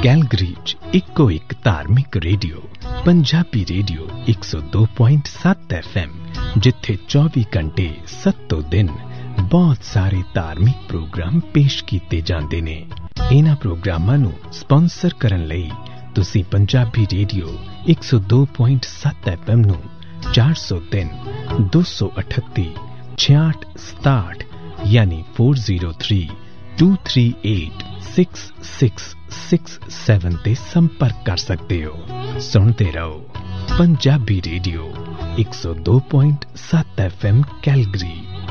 Calgary 'ਚ ਇੱਕੋ ਇੱਕ ਧਾਰਮਿਕ ਰੇਡੀਓ ਪੰਜਾਬੀ ਰੇਡੀਓ 102.7 FM, ਜਿੱਥੇ 24 ਘੰਟੇ 7 ਦਿਨ ਬਹੁਤ ਸਾਰੇ ਧਾਰਮਿਕ ਪ੍ਰੋਗਰਾਮ ਪੇਸ਼ ਕੀਤੇ ਜਾਂਦੇ ਨੇ। ਇਹਨਾਂ ਪ੍ਰੋਗਰਾਮਾਂ ਨੂੰ ਸਪਾਂਸਰ ਕਰਨ ਲਈ ਤੁਸੀਂ ਪੰਜਾਬੀ ਰੇਡੀਓ 102.7 FM ਨੂੰ 403 238 6667 यानी 4032386667 ਤੇ ਸੰਪਰਕ ਕਰ ਸਕਦੇ ਹੋ। ਸੁਣਦੇ ਰਹੋ ਪੰਜਾਬੀ ਰੇਡੀਓ 102.7 FM ਕੈਲਗਰੀ।